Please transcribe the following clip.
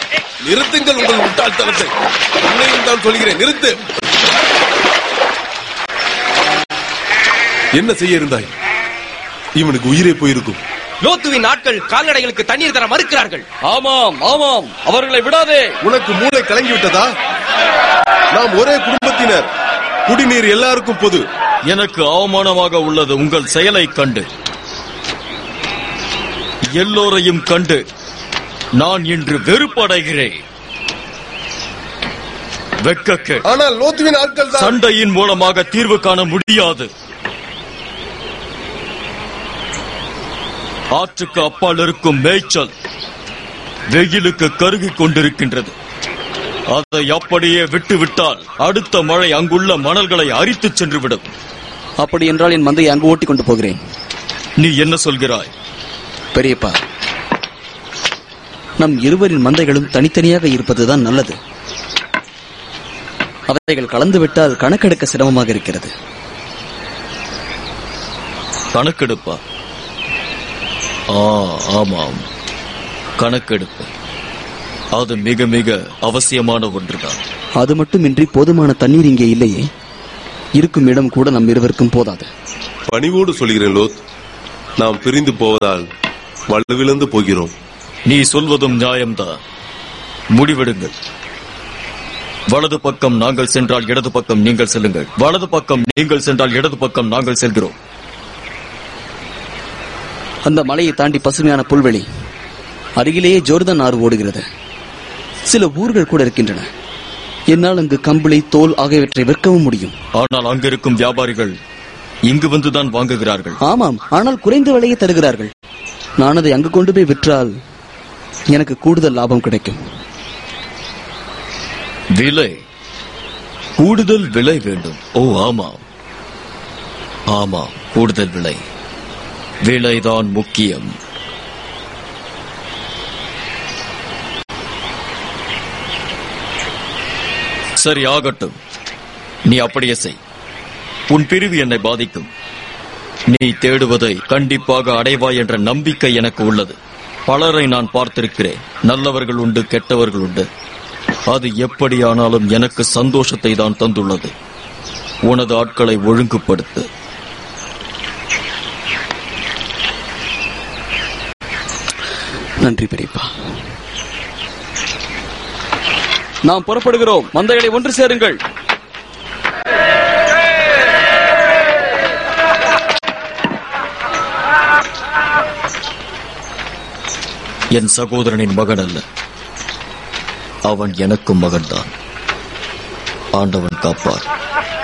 நிறுத்துங்கள் உங்கள் முட்டாள்தனத்தை. உன்னையும் தான் சொல்கிறேன், நிறுத்து. என்ன செய்ய இருந்தாய்? இவனுக்கு உயிரே போயிருக்கும். லோத்துவின் ஆட்கள் கால்நடைகளுக்கு தண்ணீர் தர மறுக்கிறார்கள். ஆமாம் ஆமாம், அவர்களை விடாதே. உனக்கு மூளை கலங்கிவிட்டதா? நாம் ஒரே குடும்பத்தினர். குடிநீர் எல்லாருக்கும் பொது. எனக்கு அவமானமாக உள்ளது உங்கள் செயலை கண்டு. எல்லோரையும் கண்டு நான் இன்று வெறுப்படைகிறேன். வெட்கக்கேடு. ஆனால் லோத்துவின் ஆட்கள் சண்டையின் மூலமாக தீர்வு காண முடியாது. ஆற்றுக்கு அப்பால் இருக்கும் மேய்ச்சல் வெயிலுக்கு கருகிக் கொண்டிருக்கின்றது. அதை அப்படியே விட்டுவிட்டால் அடுத்த மழை அங்குள்ள மணல்களை அரித்து சென்றுவிடும். அப்படி என்றால் என் மந்தையை அங்கு ஓட்டிக் கொண்டு போகிறேன். நீ என்ன சொல்கிறாய்? பெரியப்பா, நம் இருவரின் மந்தைகளும் தனித்தனியாக இருப்பதுதான் நல்லது. அவைகள் கலந்துவிட்டால் கணக்கெடுக்க சிரமமாக இருக்கிறது. கணக்கெடுப்பா? ஆமாம், கணக்கெடுப்பு. அது மிக மிக அவசியமான ஒன்றுதான். அது மட்டுமின்றி போதுமான தண்ணீர் இங்கே இல்லையே. இருக்கும் இடம் கூட நம் இருவருக்கும் போதாது. பணிவோடு சொல்கிறேன் லோத், நாம் பிரிந்து போவதால் வலுவிழந்து போகிறோம். நீ சொல்வதும் நியாயம்தான். முடிவெடுங்கள். வலது பக்கம் நாங்கள் சென்றால் இடது பக்கம் நீங்கள் செல்லுங்கள். வலது பக்கம் நீங்கள் சென்றால் இடது பக்கம் நாங்கள் செல்கிறோம். அந்த மலையை தாண்டி பசுமையான புல்வெளி, அருகிலேயே ஜோர்தான் ஆறு ஓடுகிறது. சில ஊர்கள் கூட இருக்கின்றன. என்னால் அங்கு கம்பளி, தோல் ஆகியவற்றை விற்கவும் முடியும். ஆனால் அங்கிருக்கும் வியாபாரிகள் இங்கு வந்துதான் வாங்குகிறார்கள். ஆமாம், ஆனால் குறைந்த விலையை தருகிறார்கள். நான் அதை அங்கு கொண்டு போய் விற்றால் எனக்கு கூடுதல் லாபம் கிடைக்கும். விலை, கூடுதல் விலை வேண்டும். ஓ ஆமாம் ஆமாம், கூடுதல் விலை. விலைதான் முக்கியம். சரி, ஆகட்டும். நீ அப்படியே செய். உன் பிரிவு என்னை பாதிக்கும். நீ தேடுவதை கண்டிப்பாக அடைவாய் என்ற நம்பிக்கை எனக்கு உள்ளது. பலரை நான் பார்த்திருக்கிறேன். நல்லவர்கள் உண்டு, கெட்டவர்கள் உண்டு. அது எப்படியானாலும் எனக்கு சந்தோஷத்தை தான் தந்துள்ளது. உனது ஆட்களை ஒழுங்குபடுத்து. நன்றி பெரியப்பா. நாம் புறப்படுகிறோம். மந்தைகளை ஒன்று சேருங்கள். என் சகோதரனின் மகன் அல்ல, அவன் எனக்கும் மகன்தான். ஆண்டவன் காப்பார்.